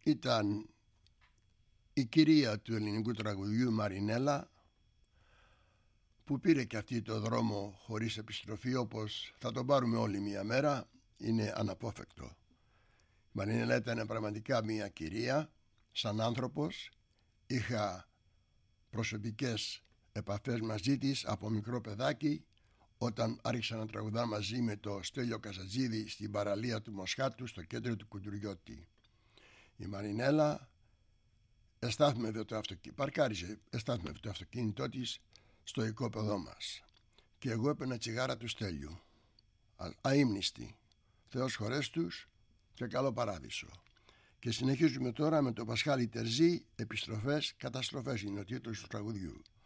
ήταν η κυρία του ελληνικού τραγουδιού Μαρινέλα, που πήρε και αυτή το δρόμο χωρίς επιστροφή, όπως θα τον πάρουμε όλοι μια μέρα, είναι αναπόφευκτο. Η Μαρινέλα ήταν πραγματικά μια κυρία σαν άνθρωπος. Είχα προσωπικές επαφές μαζί της από μικρό παιδάκι, όταν άρχισα να τραγουδά μαζί με το Στέλιο Καζατζίδη στην παραλία του Μοσχάτου στο κέντρο του Κουντουριώτη. Η Μαρινέλα παρκάριζε το αυτοκίνητό της στο οικόπεδό μας και εγώ έπαιρνα τσιγάρα του Στέλιου, αείμνηστη, Θεός χωρέστους και καλό παράδεισο. Και συνεχίζουμε τώρα με τον Πασχάλη Τερζή, επιστροφές, καταστροφές είναι ο τίτλος του τραγουδιού.